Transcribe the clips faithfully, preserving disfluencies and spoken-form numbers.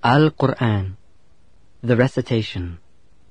Al-Qur'an, the recitation.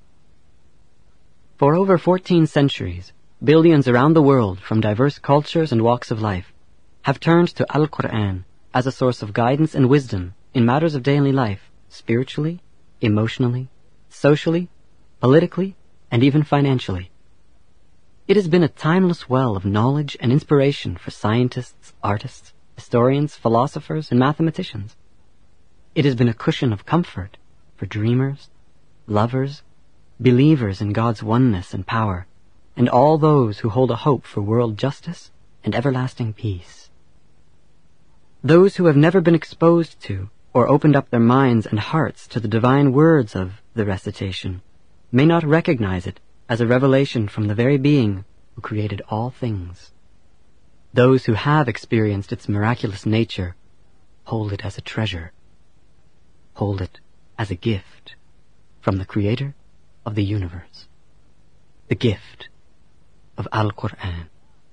For over fourteen centuries, billions around the world from diverse cultures and walks of life have turned to Al-Qur'an as a source of guidance and wisdom in matters of daily life, spiritually, emotionally, socially, politically, and even financially. It has been a timeless well of knowledge and inspiration for scientists, artists, historians, philosophers, and mathematicians. It has been a cushion of comfort for dreamers, lovers, believers in God's oneness and power, and all those who hold a hope for world justice and everlasting peace. Those who have never been exposed to or opened up their minds and hearts to the divine words of the recitation may not recognize it as a revelation from the very being who created all things. Those who have experienced its miraculous nature hold it as a treasure, hold it as a gift from the Creator of the universe, the gift of Al-Qur'an.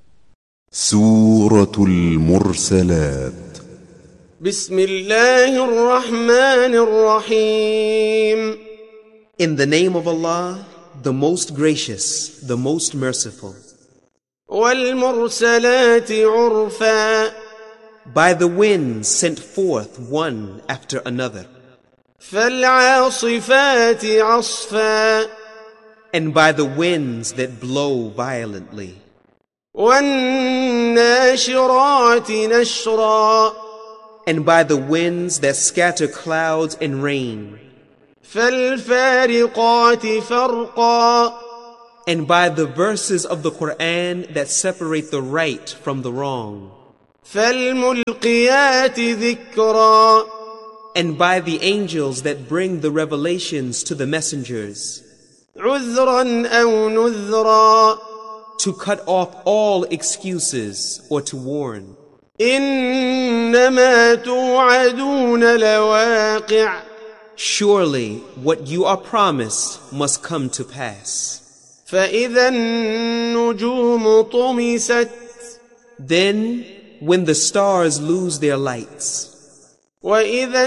سورة المرسلات بسم الله الرحمن الرحيم. In the name of Allah, the most gracious, the most merciful. والمرسلات عرفا. By the winds sent forth one after another. فالعاصفات عصفا. And by the winds that blow violently. والناشرات نشرا. And by the winds that scatter clouds and rain. فالفارقات فرقا. And by the verses of the Quran that separate the right from the wrong. فالملقيات ذكرا. And by the angels that bring the revelations to the messengers. عذرا أو نذرا. To cut off all excuses or to warn. إنما توعدون لواقع. Surely what you are promised must come to pass. فإذا النجوم طمست. Then when the stars lose their lights. وإذا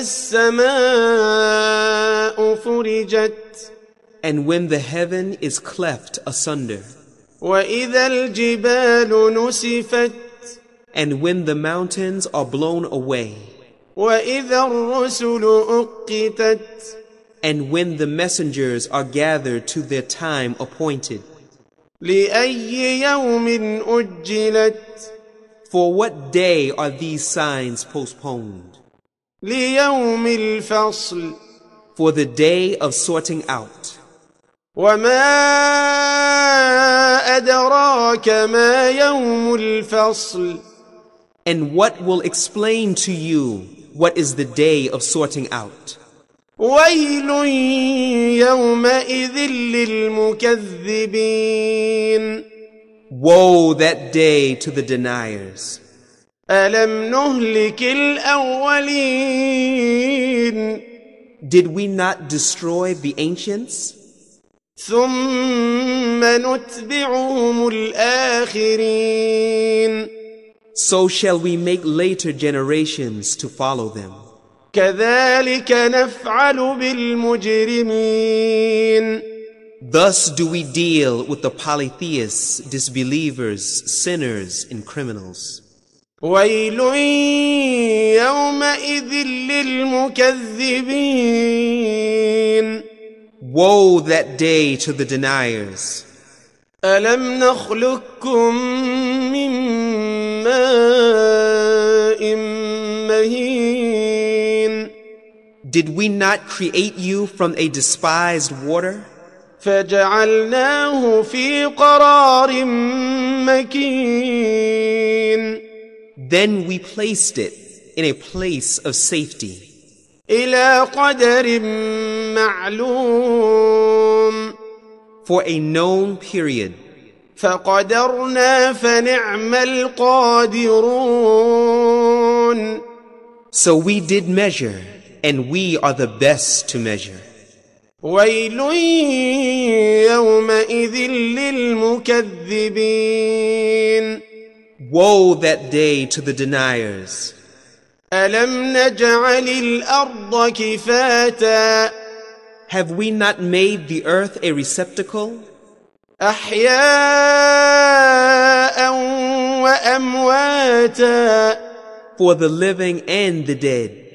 السماء فرجت. And when the heaven is cleft asunder. وإذا الجبال نسفت. And when the mountains are blown away. وإذا الرسل أقتت. And when the messengers are gathered to their time appointed. لأي يوم أجلت. For what day are these signs postponed? ليوم الفصل. For the day of sorting out. وما أدراك ما يوم الفصل. And what will explain to you what is the day of sorting out? ويل يومئذ للمكذبين. Woe that day to the deniers. ألم نهلك الأولين. Did we not destroy the ancients? ثم نتبعهم الآخرين. So shall we make later generations to follow them. كذلك نفعل بالمجرمين. Thus do we deal with the polytheists, disbelievers, sinners, and criminals. ويل يومئذ للمكذبين. Woe that day to the deniers. ألم نخلقكم من ماء مهين. Did we not create you from a despised water? فجعلناه في قرار مكين. Then we placed it in a place of safety. إلى قدر معلوم. For a known period. فقدرنا فنعم القادرون. So we did measure, and we are the best to measure. ويل يومئذ للمكذبين. Woe that day to the deniers. ألم نجعل الأرض كفاتا Have we not made the earth a receptacle? أحياء وأمواتا For the living and the dead.